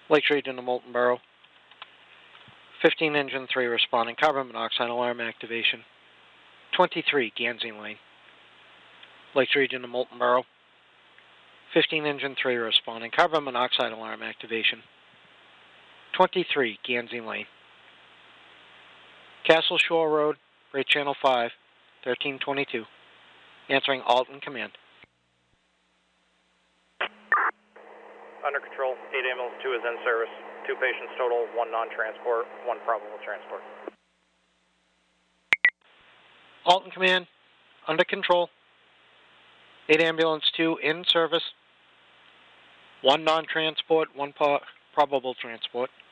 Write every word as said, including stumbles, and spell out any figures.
Lakes Region to Molten Borough. fifteen Engine three responding. Carbon monoxide alarm activation. twenty-three Gansey Lane. Lakes Region to Molten Borough. fifteen Engine three responding. Carbon monoxide alarm activation. twenty-three Gansey Lane. Castle Shore Road, Great Channel five, thirteen twenty-two. Answering Alton Command. Under control. eight ambulance two is in service. Two patients total, one non-transport, one probable transport. Alton Command, under control. eight ambulance two in service. One non-transport, one po probable transport.